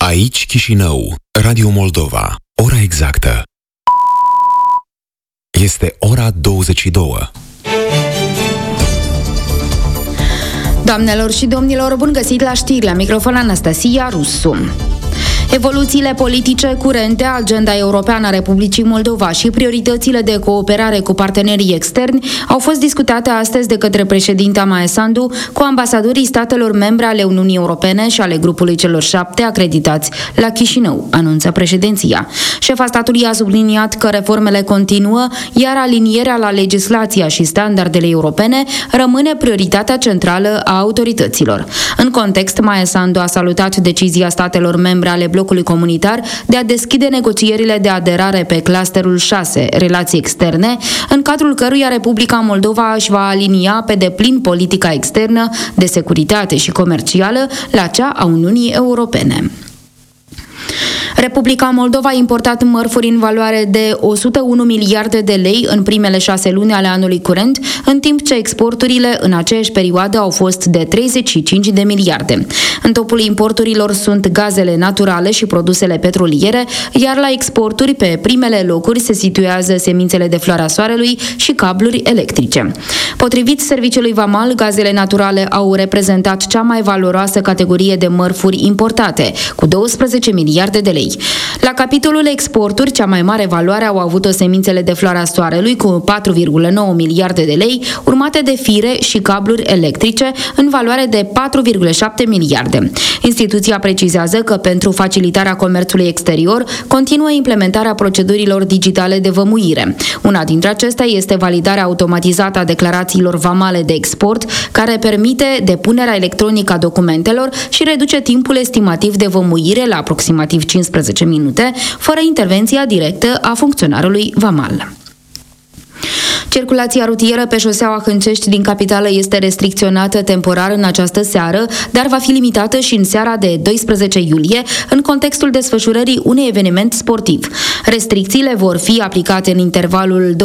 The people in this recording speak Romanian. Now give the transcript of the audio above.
Aici Chișinău, Radio Moldova. Ora exactă este ora 22. Doamnelor și domnilor, bun găsit la știri, la microfon Anastasia Rusu. Evoluțiile politice curente, agenda europeană a Republicii Moldova și prioritățile de cooperare cu partenerii externi au fost discutate astăzi de către președinta Maia Sandu cu ambasadorii statelor membre ale Uniunii Europene și ale grupului celor 7 acreditați la Chișinău, anunță președinția. Șefa statului a subliniat că reformele continuă, iar alinierea la legislația și standardele europene rămâne prioritatea centrală a autorităților. În context, Maia Sandu a salutat decizia statelor membre ale blocului comunitar de a deschide negocierile de aderare pe clusterul 6, relații externe, în cadrul căruia Republica Moldova își va alinia pe deplin politica externă de securitate și comercială la cea a Uniunii Europene. Republica Moldova a importat mărfuri în valoare de 101 miliarde de lei în primele 6 luni ale anului curent, în timp ce exporturile în aceeași perioadă au fost de 35 de miliarde. În topul importurilor sunt gazele naturale și produsele petroliere, iar la exporturi pe primele locuri se situează semințele de floarea soarelui și cabluri electrice. Potrivit Serviciului Vamal, gazele naturale au reprezentat cea mai valoroasă categorie de mărfuri importate, cu 12 miliarde de lei. La capitolul exporturi, cea mai mare valoare au avut-o semințele de floarea soarelui cu 4,9 miliarde de lei, urmate de fire și cabluri electrice în valoare de 4,7 miliarde. Instituția precizează că pentru facilitarea comerțului exterior continuă implementarea procedurilor digitale de vămuire. Una dintre acestea este validarea automatizată a declarațiilor vamale de export, care permite depunerea electronică a documentelor și reduce timpul estimativ de vămuire la aproximativ 15 minute, fără intervenția directă a funcționarului vamal. Circulația rutieră pe șoseaua Hâncești din capitală este restricționată temporar în această seară, dar va fi limitată și în seara de 12 iulie, în contextul desfășurării unui eveniment sportiv. Restricțiile vor fi aplicate în intervalul